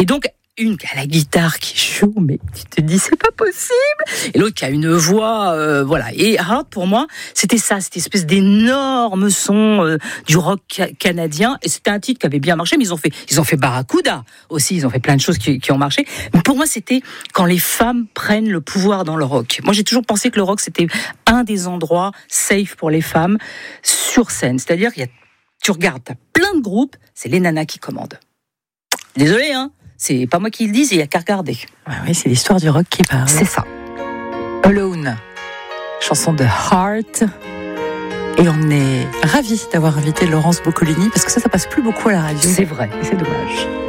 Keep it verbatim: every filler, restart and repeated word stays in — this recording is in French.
Et donc, une qui a la guitare qui joue, mais tu te dis c'est pas possible. Et l'autre qui a une voix, euh, voilà. Et Heart, pour moi, c'était ça, cette espèce d'énorme son euh, du rock ca- canadien. Et c'était un titre qui avait bien marché, mais ils ont fait, ils ont fait Barracuda aussi. Ils ont fait plein de choses qui, qui ont marché. Mais pour moi, c'était quand les femmes prennent le pouvoir dans le rock. Moi, j'ai toujours pensé que le rock c'était un des endroits safe pour les femmes sur scène. C'est-à-dire qu'il y a, tu regardes, t'as plein de groupes, c'est les nanas qui commandent. Désolé, hein. C'est pas moi qui le dis, il y a qu'à regarder. Ouais, oui, c'est l'histoire du rock qui parle. C'est ça. Alone, chanson de Heart. Et on est ravis d'avoir invité Laurence Boccolini, parce que ça, ça passe plus beaucoup à la radio. C'est vrai. Et c'est dommage.